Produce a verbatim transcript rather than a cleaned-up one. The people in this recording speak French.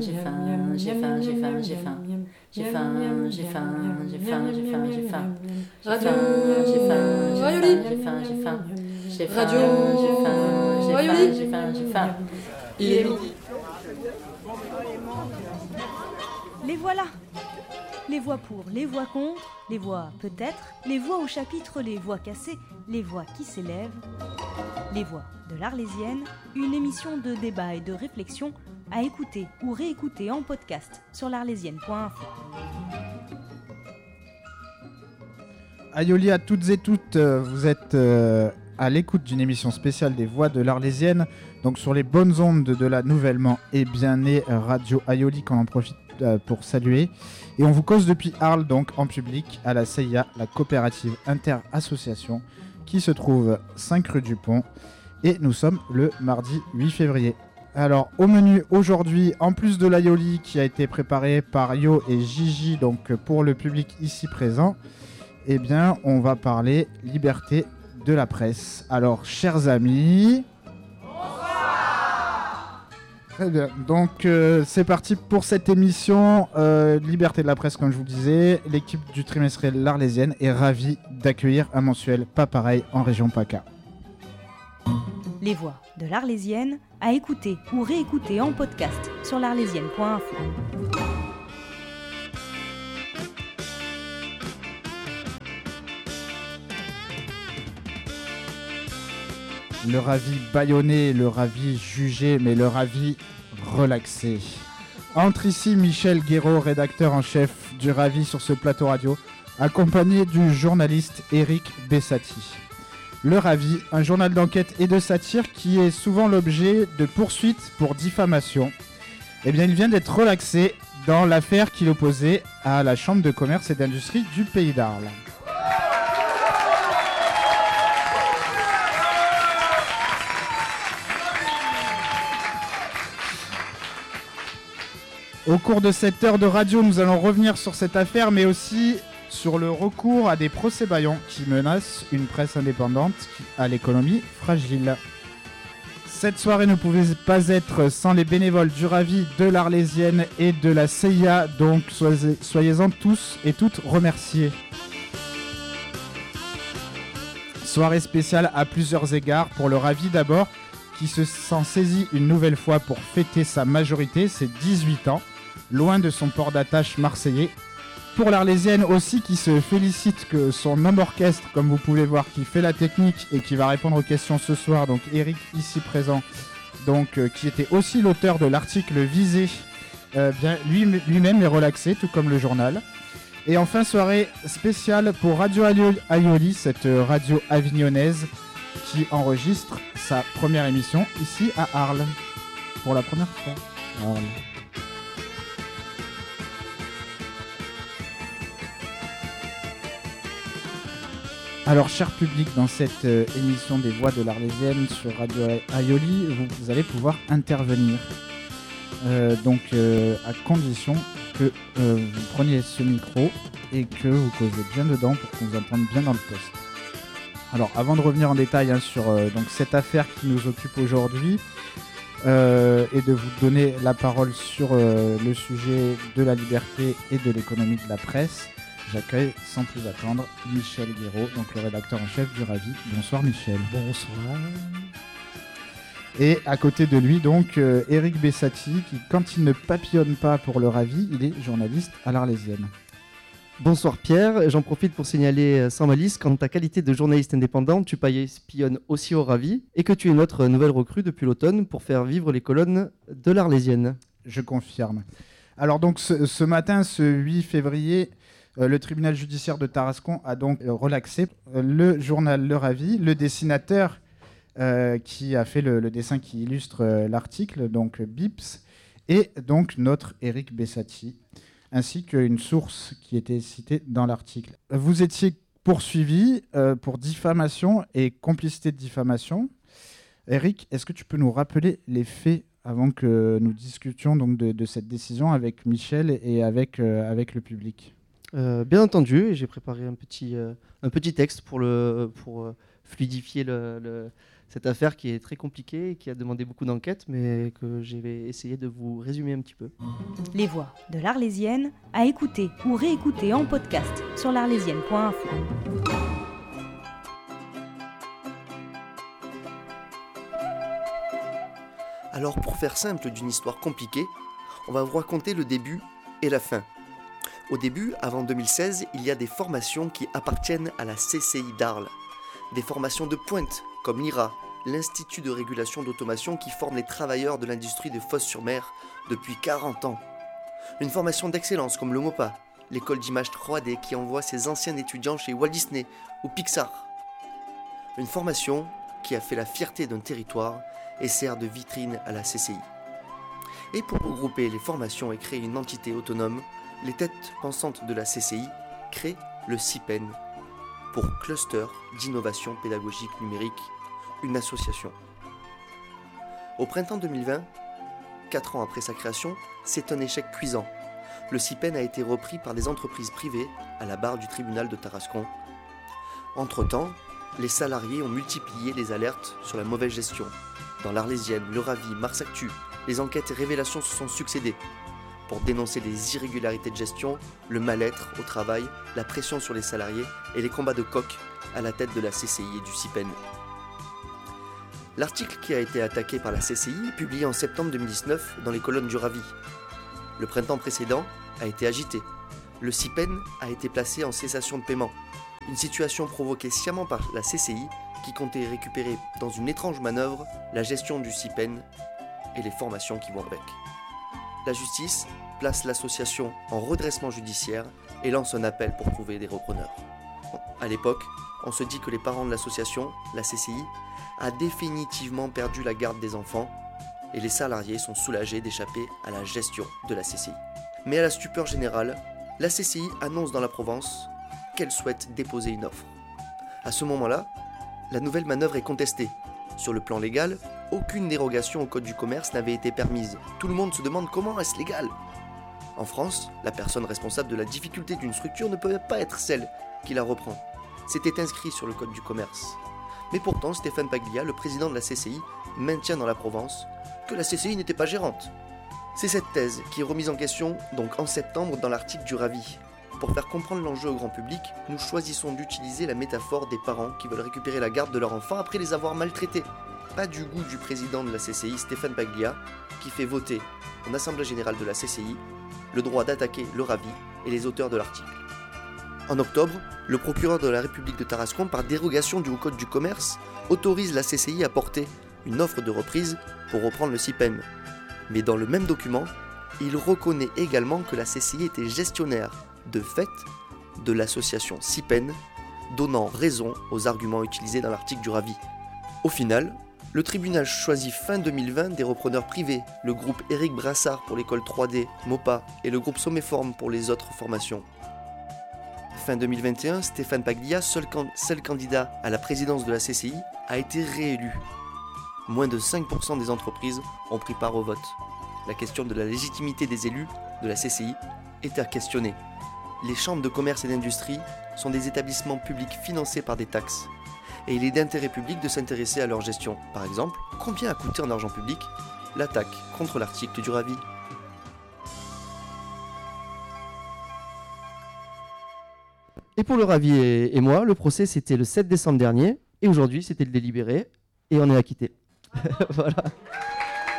J'ai faim, j'ai faim, j'ai faim, j'ai faim. J'ai faim, j'ai faim, j'ai faim, j'ai faim, j'ai faim. Radio J'ai faim, j'ai Rayoli. faim, j'ai faim, j'ai faim. J'ai faim, Radio j'ai faim, j'ai Rayoli. faim, j'ai faim, j'ai faim. Il est midi. Les voilà. Les voix pour, les voix contre, les voix peut-être, les voix au chapitre, les voix cassées, les voix qui s'élèvent. Les voix de l'Arlésienne, une émission de débat et de réflexion à écouter ou réécouter en podcast sur l'arlésienne point info. Aïoli à toutes et toutes, euh, vous êtes euh, à l'écoute d'une émission spéciale des Voix de l'Arlésienne, donc sur les bonnes ondes de la nouvellement et bien née Radio Aïoli qu'on en profite euh, pour saluer. Et on vous cause depuis Arles, donc en public, à la C I A, la coopérative inter-association, qui se trouve cinq rue du Pont. Et nous sommes le mardi huit février. Alors, au menu aujourd'hui, en plus de l'Aïoli qui a été préparé par Yo et Gigi, donc pour le public ici présent, eh bien, on va parler liberté de la presse. Alors, chers amis... Bonsoir. Très bien. Donc, euh, c'est parti pour cette émission euh, Liberté de la presse, comme je vous disais. L'équipe du trimestriel L'Arlésienne est ravie d'accueillir un mensuel pas pareil en région PACA. Les voix de l'Arlésienne à écouter ou réécouter en podcast sur l'arlésienne point info. Le ravi bâillonné, le ravi jugé, mais le ravi relaxé. Entre ici Michel Guéraud, rédacteur en chef du Ravi sur ce plateau radio, accompagné du journaliste Éric Bessati. Le Ravi, un journal d'enquête et de satire qui est souvent l'objet de poursuites pour diffamation. Eh bien, il vient d'être relaxé dans l'affaire qui l'opposait à la Chambre de commerce et d'industrie du Pays d'Arles. Au cours de cette heure de radio, nous allons revenir sur cette affaire, mais aussi sur le recours à des procès-bâillons qui menacent une presse indépendante à l'économie fragile. Cette soirée ne pouvait pas être sans les bénévoles du Ravi, de l'Arlésienne et de la C I A, donc soyez- soyez-en tous et toutes remerciés. Soirée spéciale à plusieurs égards pour le Ravi d'abord, qui se sent saisi une nouvelle fois pour fêter sa majorité, ses dix-huit ans, loin de son port d'attache marseillais. Pour l'Arlésienne aussi, qui se félicite que son homme orchestre, comme vous pouvez voir, qui fait la technique et qui va répondre aux questions ce soir, donc Eric ici présent, donc euh, qui était aussi l'auteur de l'article visé, euh, bien lui, lui-même est relaxé, tout comme le journal. Et enfin, soirée spéciale pour Radio Aïoli, cette radio avignonnaise qui enregistre sa première émission ici à Arles, pour la première fois. Arles. Alors, cher public, dans cette euh, émission des Voix de l'Arlésienne sur Radio Aïoli, vous, vous allez pouvoir intervenir. Euh, donc, euh, à condition que euh, vous preniez ce micro et que vous causez bien dedans pour qu'on vous entende bien dans le poste. Alors, avant de revenir en détail hein, sur euh, donc, cette affaire qui nous occupe aujourd'hui euh, et de vous donner la parole sur euh, le sujet de la liberté et de l'économie de la presse, j'accueille sans plus attendre Michel Guéraud, donc le rédacteur en chef du Ravi. Bonsoir Michel. Bonsoir. Et à côté de lui, donc, euh, Éric Bessati, qui, quand il ne papillonne pas pour le Ravi, il est journaliste à l'Arlésienne. Bonsoir Pierre, j'en profite pour signaler euh, sans malice qu'en ta qualité de journaliste indépendant, tu espionnes aussi au Ravi et que tu es notre nouvelle recrue depuis l'automne pour faire vivre les colonnes de l'Arlésienne. Je confirme. Alors donc ce, ce matin, ce huit février, euh, le tribunal judiciaire de Tarascon a donc euh, relaxé euh, le journal Le Ravi, le dessinateur euh, qui a fait le, le dessin qui illustre euh, l'article, donc Bips, et donc notre Éric Bessati, ainsi qu'une source qui était citée dans l'article. Vous étiez poursuivi euh, pour diffamation et complicité de diffamation. Éric, est-ce que tu peux nous rappeler les faits avant que nous discutions donc de, de cette décision avec Michel et avec, euh, avec le public? euh, Bien entendu, et j'ai préparé un petit, euh, un petit texte pour, le, pour euh, fluidifier le, le, cette affaire qui est très compliquée et qui a demandé beaucoup d'enquêtes, mais que j'ai essayé de vous résumer un petit peu. Les voix de l'Arlésienne, à écouter ou réécouter en podcast sur l'arlésienne point info. Alors pour faire simple d'une histoire compliquée, on va vous raconter le début et la fin. Au début, avant deux mille seize, il y a des formations qui appartiennent à la C C I d'Arles. Des formations de pointe, comme l'I R A, l'Institut de régulation d'automation qui forme les travailleurs de l'industrie de Fos-sur-Mer depuis quarante ans. Une formation d'excellence comme le MOPA, l'école d'image trois D qui envoie ses anciens étudiants chez Walt Disney ou Pixar. Une formation qui a fait la fierté d'un territoire et sert de vitrine à la C C I. Et pour regrouper les formations et créer une entité autonome, les têtes pensantes de la C C I créent le C I P E N, pour Cluster d'innovation pédagogique numérique, une association. Au printemps deux mille vingt, quatre ans après sa création, c'est un échec cuisant. Le C I P E N a été repris par des entreprises privées à la barre du tribunal de Tarascon. Entre-temps, les salariés ont multiplié les alertes sur la mauvaise gestion. Dans l'Arlésienne, le Ravi, Mars Actu, les enquêtes et révélations se sont succédées pour dénoncer les irrégularités de gestion, le mal-être au travail, la pression sur les salariés et les combats de coq à la tête de la C C I et du C I P E N. L'article qui a été attaqué par la C C I est publié en septembre deux mille dix-neuf dans les colonnes du Ravi. Le printemps précédent a été agité. Le C I P E N a été placé en cessation de paiement, une situation provoquée sciemment par la C C I qui comptait récupérer dans une étrange manœuvre la gestion du C I P E N et les formations qui vont avec. La justice place l'association en redressement judiciaire et lance un appel pour trouver des repreneurs. Bon, à l'époque, on se dit que les parents de l'association, la C C I, a définitivement perdu la garde des enfants et les salariés sont soulagés d'échapper à la gestion de la C C I. Mais à la stupeur générale, la C C I annonce dans la Provence qu'elle souhaite déposer une offre. À ce moment-là, la nouvelle manœuvre est contestée. Sur le plan légal, aucune dérogation au code du commerce n'avait été permise. Tout le monde se demande comment est-ce légal. En France, la personne responsable de la difficulté d'une structure ne peut pas être celle qui la reprend. C'était inscrit sur le code du commerce. Mais pourtant, Stéphane Paglia, le président de la C C I, maintient dans la Provence que la C C I n'était pas gérante. C'est cette thèse qui est remise en question donc en septembre dans l'article du Ravi. Pour faire comprendre l'enjeu au grand public, nous choisissons d'utiliser la métaphore des parents qui veulent récupérer la garde de leur enfant après les avoir maltraités. Pas du goût du président de la C C I, Stéphane Paglia, qui fait voter en Assemblée Générale de la C C I le droit d'attaquer le Ravi et les auteurs de l'article. En octobre, le procureur de la République de Tarascon, par dérogation du Code du commerce, autorise la C C I à porter une offre de reprise pour reprendre le C I P E N. Mais dans le même document, il reconnaît également que la C C I était gestionnaire, de fait, de l'association C I P E N, donnant raison aux arguments utilisés dans l'article du Ravi. Au final, le tribunal choisit fin deux mille vingt des repreneurs privés, le groupe Éric Brassard pour l'école trois D, MOPA, et le groupe Sommeform pour les autres formations. Fin deux mille vingt et un, Stéphane Paglia, seul, can- seul candidat à la présidence de la C C I, a été réélu. Moins de cinq pour cent des entreprises ont pris part au vote. La question de la légitimité des élus de la C C I est à questionner. Les chambres de commerce et d'industrie sont des établissements publics financés par des taxes. Et il est d'intérêt public de s'intéresser à leur gestion. Par exemple, combien a coûté en argent public l'attaque contre l'article du Ravi ? Et pour le Ravi et, et moi, le procès c'était le sept décembre dernier, et aujourd'hui c'était le délibéré, et on est acquitté. Voilà.